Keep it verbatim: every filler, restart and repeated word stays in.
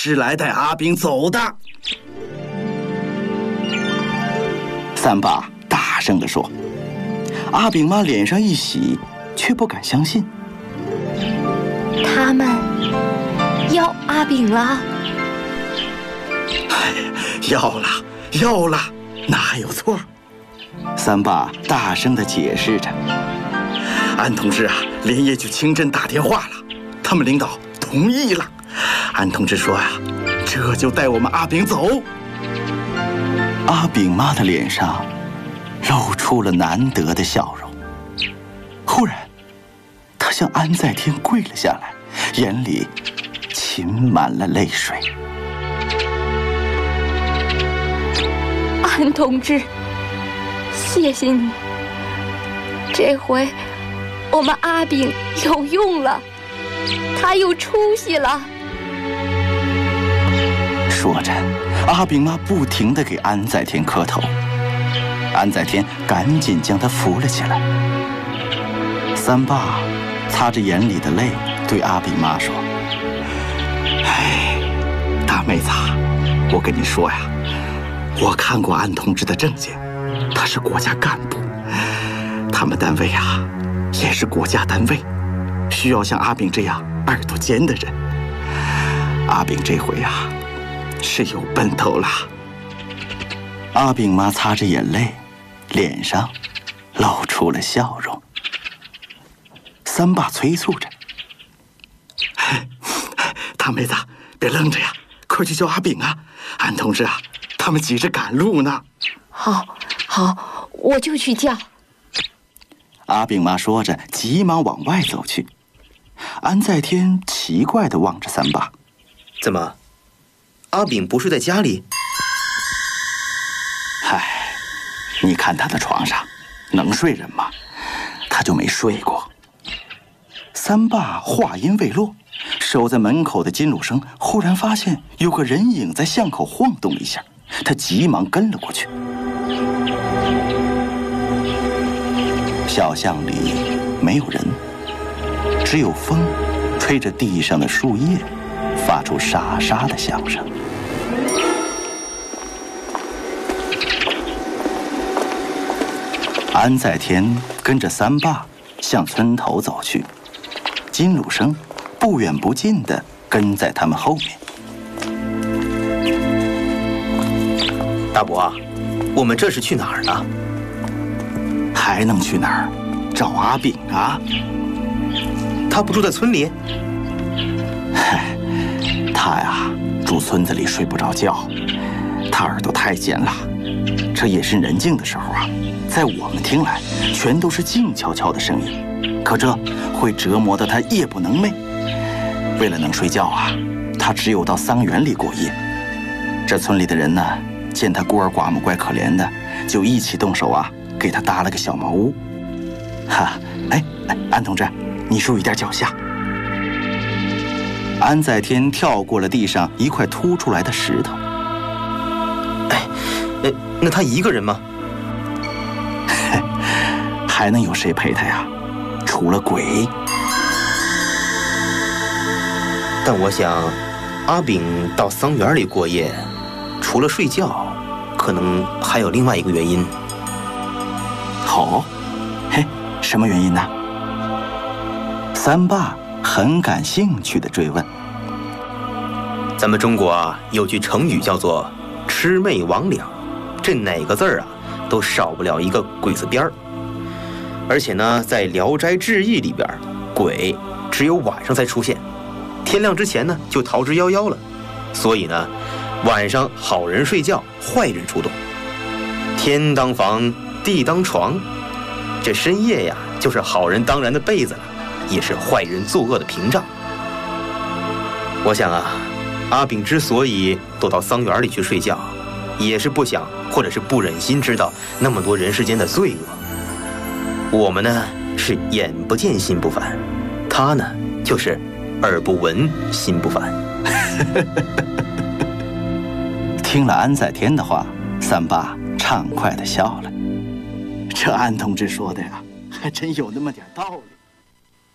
是来带阿炳走的。三爸大声地说。阿炳妈脸上一喜，却不敢相信。 他们要阿炳了？ 哎，要了，要了，哪有错？三爸大声地解释着。安同志啊，连夜去清镇打电话了，他们领导同意了。安同志说呀、啊，这就带我们阿炳走。阿炳妈的脸上露出了难得的笑容。忽然，她向安在天跪了下来，眼里噙满了泪水。 安同志，谢谢你，这回我们阿炳有用了，他有出息了。 说着，阿炳妈不停地给安在天磕头。安在天赶紧将他扶了起来。三爸擦着眼里的泪，对阿炳妈说：“哎，大妹子，我跟你说呀，我看过安同志的证件，他是国家干部，他们单位啊也是国家单位，需要像阿炳这样耳朵尖的人。阿炳这回啊是有奔头了。”阿炳妈擦着眼泪，脸上露出了笑容。三爸催促着：“大妹子，别愣着呀，快去叫阿炳啊！安同志啊，他们急着赶路呢。”“ 好，好，我就去叫。” 阿炳妈说着，急忙往外走去。安在天奇怪地望着三爸：“ 怎么，阿炳不睡在家里？”“ 唉，你看他的床上，能睡人吗？他就没睡过。”三爸话音未落，守在门口的金鲁生忽然发现有个人影在巷口晃动了一下，他急忙跟了过去。小巷里没有人，只有风吹着地上的树叶，发出沙沙的响声。安在天跟着三爸向村头走去，金鲁生不远不近地跟在他们后面。 “大伯啊，我们这是去哪儿呢？”“ 还能去哪儿？找阿炳啊。”“ 他不住在村里？”“ 嗨，他呀住村子里睡不着觉，他耳朵太尖了。这夜深人静的时候啊，在我们听来全都是静悄悄的声音，可这会折磨得他夜不能寐。为了能睡觉啊，他只有到桑园里过夜。这村里的人呢，见他孤儿寡母怪可怜的，就一起动手啊，给他搭了个小茅屋。哈，哎哎，安同志，你注意点脚下。”安在天跳过了地上一块凸出来的石头。 “哎，呃，那他一个人吗？”“ 还能有谁陪他呀？除了鬼。”“ 但我想，阿炳到桑园里过夜，除了睡觉，可能还有另外一个原因。”“ 好，嘿，什么原因呢？”三爸很感兴趣地追问。 “咱们中国啊，有句成语叫做‘魑魅魍魉’，这哪个字儿啊，都少不了一个鬼字边儿。而且呢，在《聊斋志异》里边，鬼只有晚上才出现，天亮之前呢就逃之夭夭了。所以呢，晚上好人睡觉，坏人出动。天当房，地当床，这深夜呀，就是好人当然的被子了，也是坏人作恶的屏障。我想啊，阿炳之所以躲到桑园里去睡觉，也是不想或者是不忍心知道那么多人世间的罪恶。我们呢是眼不见心不烦，他呢就是耳不闻心不烦。 听了安在天的话，三爸畅快地笑了。这安同志说的呀，还真有那么点道理。